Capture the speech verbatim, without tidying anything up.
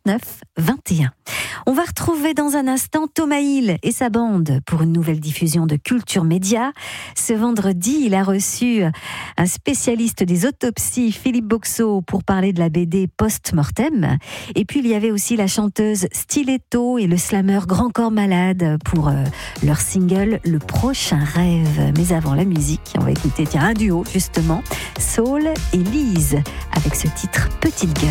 trente-neuf vingt et un. On va retrouver dans un instant Thomas Hill et sa bande pour une nouvelle diffusion de Culture Média. Ce vendredi, il a reçu un spécialiste des autopsies, Philippe Boxeau, pour parler de la B D Post-Mortem. Et puis, il y avait aussi la chanteuse Stiletto et le slammer Grand Corps Malade pour euh, leur single Le Prochain Rêve. Mais avant la musique, on va écouter tiens, un duo, justement, Saul et Lise, avec ce titre Petite Gueule.